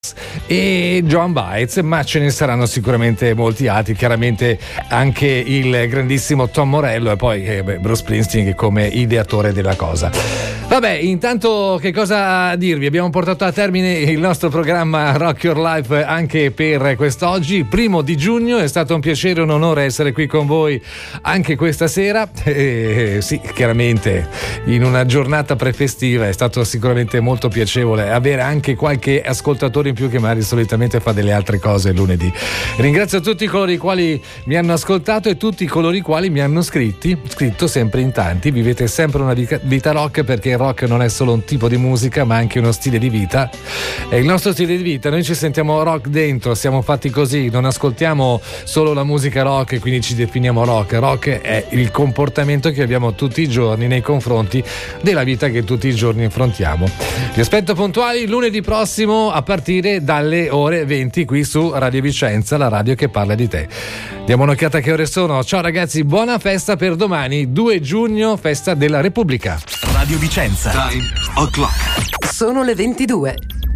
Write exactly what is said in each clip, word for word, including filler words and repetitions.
e Joan Baez, ma ce ne saranno sicuramente molti altri, chiaramente anche il grandissimo Tom Morello e poi eh, beh, Bruce Springsteen come ideatore della cosa. Vabbè, intanto che cosa dirvi? Abbiamo portato a termine il nostro programma Rock Your Life anche per quest'oggi, primo di giugno. È stato un piacere e un onore essere qui con voi anche questa sera. Eh, sì, chiaramente in una giornata prefestiva è stato sicuramente molto piacevole avere anche qualche ascoltatore in più che magari solitamente fa delle altre cose il lunedì. Ringrazio tutti coloro i quali mi hanno ascoltato e tutti coloro i quali mi hanno scritti, scritto sempre in tanti. Vivete sempre una vita rock, perché il rock non è solo un tipo di musica ma anche uno stile di vita. È il nostro stile di vita, noi ci sentiamo rock dentro, siamo fatti così, non ascoltiamo solo la musica rock e quindi ci definiamo rock. Rock è il comportamento che abbiamo tutti i giorni nei confronti della vita che tutti i giorni affrontiamo. Vi aspetto puntuali lunedì prossimo a partire dalle ore venti qui su Radio Vicenza, la radio che parla di te. Diamo un'occhiata che ore sono. Ciao ragazzi, buona festa per domani, due giugno, festa della Repubblica. Radio Vicenza. Time o'clock. Sono le ventidue.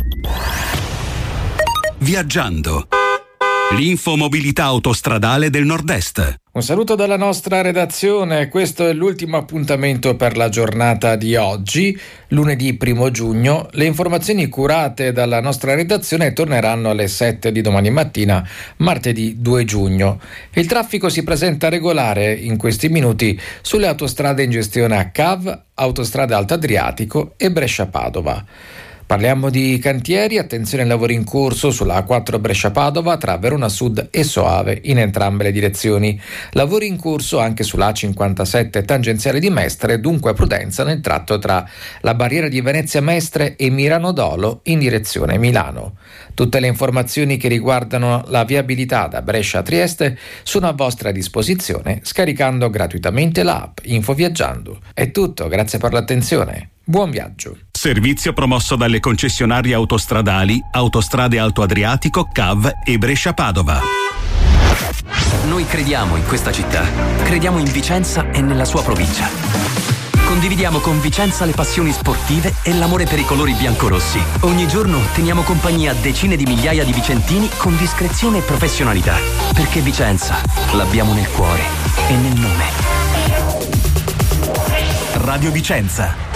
Viaggiando. L'infomobilità autostradale del Nord-Est. Un saluto dalla nostra redazione, questo è l'ultimo appuntamento per la giornata di oggi, lunedì primo giugno. Le informazioni curate dalla nostra redazione torneranno alle sette di domani mattina, martedì due giugno. Il traffico si presenta regolare in questi minuti sulle autostrade in gestione a C A V, Autostrada Alto Adriatico e Brescia-Padova. Parliamo di cantieri, attenzione ai lavori in corso sulla A quattro Brescia-Padova tra Verona Sud e Soave in entrambe le direzioni. Lavori in corso anche sulla A cinquantasette tangenziale di Mestre, dunque prudenza nel tratto tra la barriera di Venezia Mestre e Milano Dolo in direzione Milano. Tutte le informazioni che riguardano la viabilità da Brescia a Trieste sono a vostra disposizione scaricando gratuitamente l'app Info Viaggiando. È tutto, grazie per l'attenzione. Buon viaggio. Servizio promosso dalle concessionarie autostradali Autostrade Alto Adriatico, C A V e Brescia-Padova. Noi crediamo in questa città, crediamo in Vicenza e nella sua provincia. Condividiamo con Vicenza le passioni sportive e l'amore per i colori biancorossi. Ogni giorno teniamo compagnia a decine di migliaia di vicentini con discrezione e professionalità. Perché Vicenza l'abbiamo nel cuore e nel nome. Radio Vicenza.